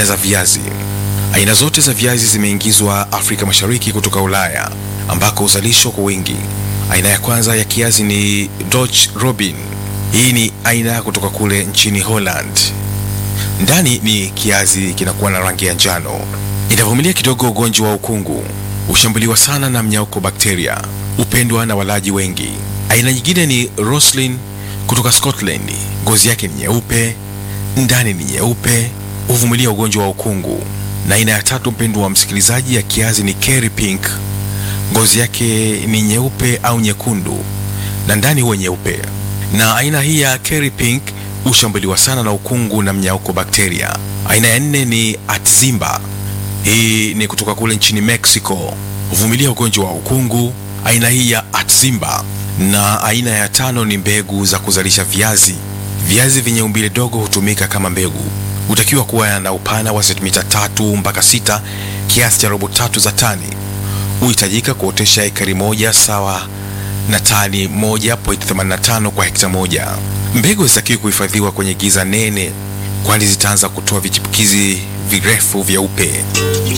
Aina za viazi. Aina zote za viazi zimeingizwa Afrika Mashariki kutoka Ulaya ambako huzalishwa kwa wingi. Aina ya kwanza ya kiazi ni Dutch Robin. Hii ni aina kutoka kule nchini Holland. Ndani ni kiazi kinakuwa na rangi ya njano. Inavumilia kidogo ugonjwa wa ukungu. Hushambuliwa sana na mnyauko bakteria. Upendwa na walaji wengi. Aina nyingine ni Roslin kutoka Scotland. Ngozi yake ni nyeupe, ndani ni nyeupe, huvumilia ugonjwa wa ukungu. Na aina ya tatu mpendwa wa msikilizaji ya kiazi ni Kerry Pink. Ngozi yake ni nyeupe au nyekundu na ndani huwa nyeupe. Na aina hii ya Kerry Pink hushambuliwa sana na ukungu na mnyauko bakteria. Aina ya nne ni Atzimba. Hii ni kutoka kule nchini Mexico. Huvumilia ugonjwa wa ukungu. Aina hii ya Atzimba. Na aina ya tano ni mbegu za kuzalisha viazi. Viazi vyenye umbile dogo hutumika kama mbegu. Hutakiwa kuwa na upana wa sentimita 3 mpaka 6, kiasi cha robo 3 za tani. Huhitajika kuotesha ekari moja sawa na tani 1.85 kwa hekta moja. Mbegu zitakiwa kuhifadhiwa kwenye giza nene, kwani zitaanza kutoa vichipukizi virefu vyeupe.